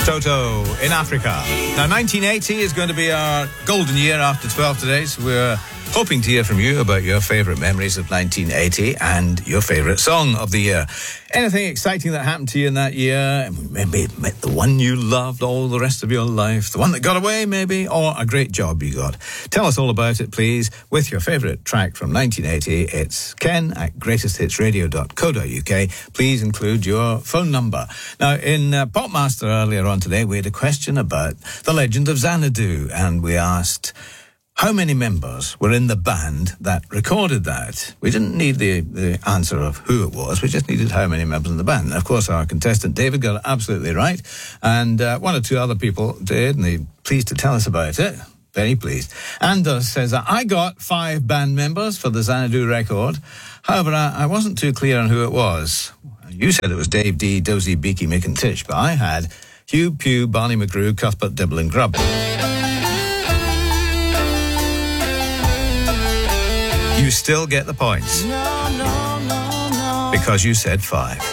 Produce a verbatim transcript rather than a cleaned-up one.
Toto in Africa. Now, nineteen eighty is going to be our golden year after twelve today, so we're hoping to hear from you about your favourite memories of nineteen eighty and your favourite song of the year. Anything exciting that happened to you in that year, maybe the one you loved all the rest of your life, the one that got away maybe, or a great job you got. Tell us all about it, please, with your favourite track from nineteen eighty. It's ken at greatest hits radio dot co dot uk. Please include your phone number. Now, in uh, Popmaster earlier on today, we had a question about the legend of Xanadu, and we asked how many members were in the band that recorded that. We didn't need the, the answer of who it was, we just needed how many members in the band. And of course, our contestant David got it absolutely right, and uh, one or two other people did, and they're pleased to tell us about it. Very pleased. Anders says, I got five band members for the Xanadu record. However, I, I wasn't too clear on who it was. You said it was Dave D, Dozy, Beaky, Mick and Tish, but I had Hugh, Pugh, Barney McGrew, Cuthbert, Dibble and Grubb. You still get the points. No, no, no, no. Because you said five.